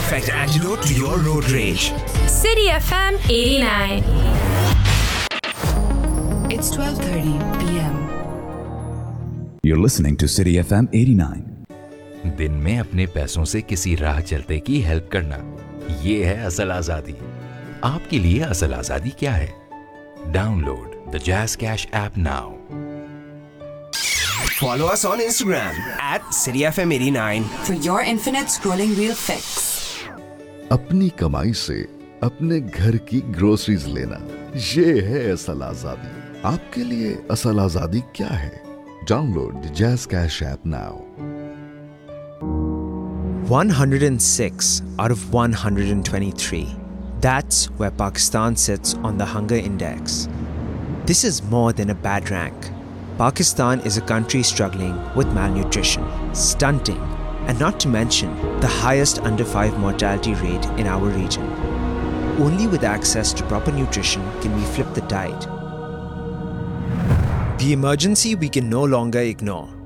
perfect antidote to your road rage. City FM 89. It's 12:30 p.m. You're listening to City FM 89. दिन में अपने पैसों से किसी राह चलते की हेल्प करना, ये है असल आजादी। आपके लिए असल आजादी क्या है? Download the jazz cash app now. Follow us on Instagram @cityfm89 For your infinite scrolling reel fix. अपनी कमाई से अपने घर की ग्रोसरीज लेना, ये है असल आजादी। आपके लिए असल आजादी क्या है? Download the jazz cash app now. 106 out of 123. That's where Pakistan sits on the hunger index. This is more than a bad rank. Pakistan is a country struggling with malnutrition, stunting, and not to mention the highest under 5 mortality rate in our region. Only with access to proper nutrition can we flip the tide. The emergency we can no longer ignore.